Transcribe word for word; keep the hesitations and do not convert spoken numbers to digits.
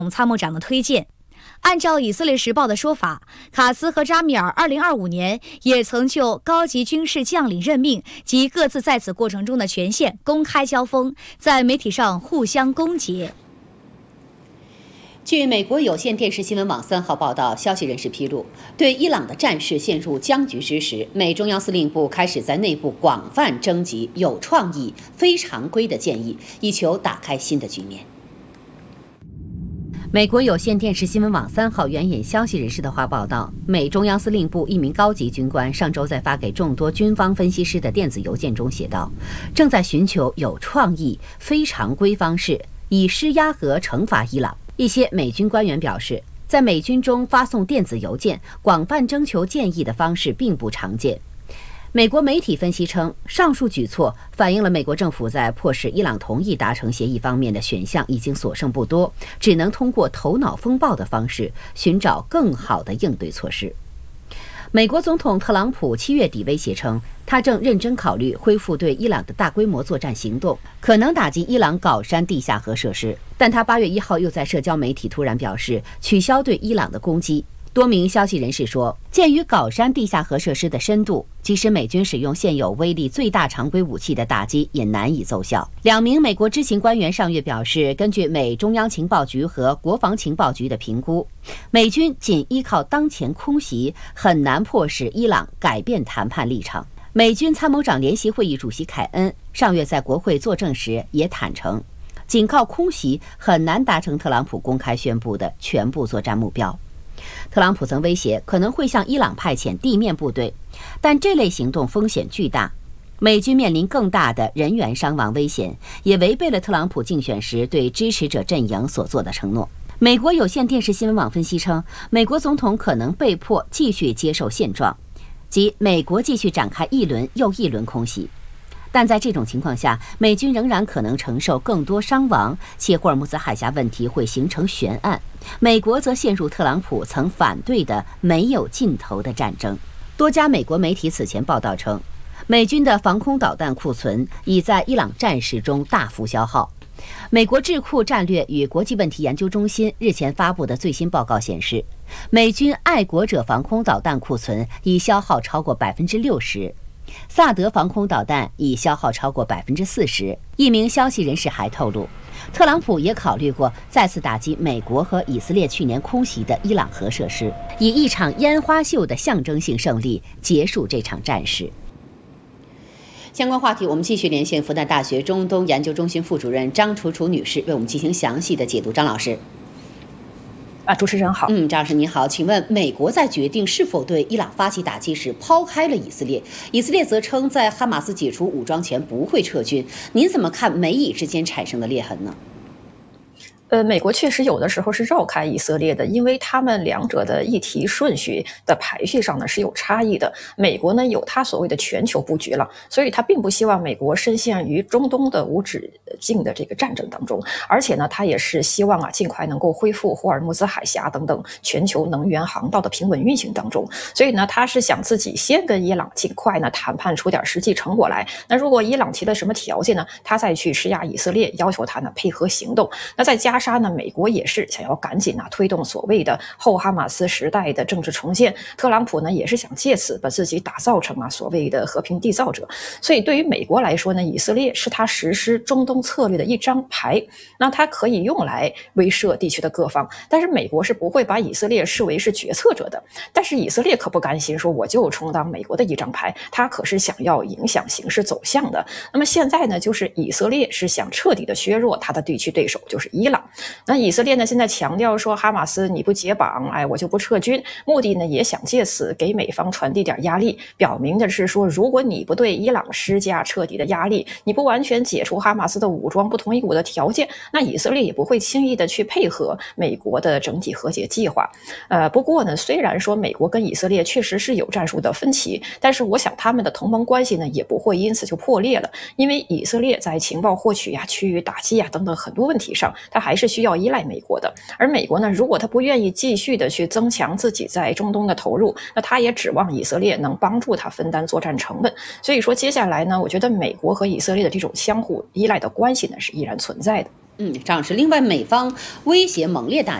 参谋长的推荐。按照以色列时报的说法，卡斯和扎米尔二零二五年也曾就高级军事将领任命及各自在此过程中的权限公开交锋，在媒体上互相攻讦。 据美国有线电视新闻网三号报道，消息人士披露，对伊朗的战事陷入僵局之时，美中央司令部开始在内部广泛征集有创意、非常规的建议，以求打开新的局面。美国有线电视新闻网三号援引消息人士的话报道，美中央司令部一名高级军官上周在发给众多军方分析师的电子邮件中写道，正在寻求有创意、非常规方式，以施压和惩罚伊朗。一些美军官员表示，在美军中发送电子邮件、广泛征求建议的方式并不常见。美国媒体分析称，上述举措反映了美国政府在迫使伊朗同意达成协议方面的选项已经所剩不多，只能通过头脑风暴的方式寻找更好的应对措施。美国总统特朗普七月底威胁称，他正认真考虑恢复对伊朗的大规模作战行动，可能打击伊朗镐山地下核设施。但他八月一号又在社交媒体突然表示，取消对伊朗的攻击。多名消息人士说，鉴于镐山地下核设施的深度，即使美军使用现有威力最大常规武器的打击也难以奏效。两名美国知情官员上月表示，根据美中央情报局和国防情报局的评估，美军仅依靠当前空袭很难迫使伊朗改变谈判立场。美军参谋长联席会议主席凯恩上月在国会作证时也坦诚，仅靠空袭很难达成特朗普公开宣布的全部作战目标。特朗普曾威胁可能会向伊朗派遣地面部队，但这类行动风险巨大，美军面临更大的人员伤亡危险，也违背了特朗普竞选时对支持者阵营所做的承诺。美国有线电视新闻网分析称，美国总统可能被迫继续接受现状，即美国继续展开一轮又一轮空袭。但在这种情况下，美军仍然可能承受更多伤亡，且霍尔木兹海峡问题会形成悬案。美国则陷入特朗普曾反对的没有尽头的战争。多家美国媒体此前报道称，美军的防空导弹库存已在伊朗战事中大幅消耗。美国智库战略与国际问题研究中心日前发布的最新报告显示，美军爱国者防空导弹库存已消耗超过百分之六十。萨德防空导弹已消耗超过百分之四十。一名消息人士还透露，特朗普也考虑过再次打击美国和以色列去年空袭的伊朗核设施，以一场烟花秀的象征性胜利结束这场战事。相关话题，我们继续连线复旦大学中东研究中心副主任张楚楚女士，为我们进行详细的解读。张老师。 啊，主持人好。 嗯，张老师您好，请问美国在决定是否对伊朗发起打击时抛开了以色列，以色列则称在哈马斯解除武装前不会撤军，您怎么看美以之间产生的裂痕呢？ 呃，美国确实有的时候是绕开以色列的，因为他们两者的议题顺序的排序上呢是有差异的。美国呢有它所谓的全球布局了，所以他并不希望美国深陷于中东的无止境的这个战争当中，而且呢，他也是希望啊尽快能够恢复霍尔木兹海峡等等全球能源航道的平稳运行当中。所以呢，他是想自己先跟伊朗尽快呢谈判出点实际成果来。那如果伊朗提了什么条件呢，他再去施压以色列，要求他呢配合行动。那再加沙呢，美国也是想要赶紧啊推动所谓的后哈马斯时代的政治重建。特朗普呢也是想借此把自己打造成啊所谓的和平缔造者。所以对于美国来说呢，以色列是他实施中东策略的一张牌，那它可以用来威慑地区的各方。但是美国是不会把以色列视为是决策者的。但是以色列可不甘心说我就充当美国的一张牌，他可是想要影响形势走向的。那么现在呢，就是以色列是想彻底的削弱他的地区对手，就是伊朗。那以色列呢，现在强调说哈马斯你不解绑，哎，我就不撤军，目的呢也想借此给美方传递点压力，表明的是说，如果你不对伊朗施加彻底的压力，你不完全解除哈马斯的武装，不同意我的条件，那以色列也不会轻易的去配合美国的整体和解计划。呃，不过呢，虽然说美国跟以色列确实是有战术的分歧，但是我想他们的同盟关系呢也不会因此就破裂了，因为以色列在情报获取呀、区域打击呀等等很多问题上，它还是需要依赖美国的。而美国呢，如果他不愿意继续的去增强自己在中东的投入，那他也指望以色列能帮助他分担作战成本。所以说接下来呢，我觉得美国和以色列的这种相互依赖的关系呢是依然存在的。 嗯，张老师，另外美方威胁猛烈打